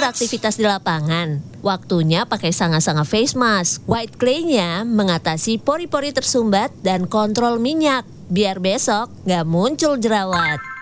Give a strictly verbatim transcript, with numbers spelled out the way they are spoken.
beraktivitas di lapangan. Waktunya pakai sanga-sanga face mask. White clay-nya mengatasi pori-pori tersumbat dan kontrol minyak. Biar besok nggak muncul jerawat.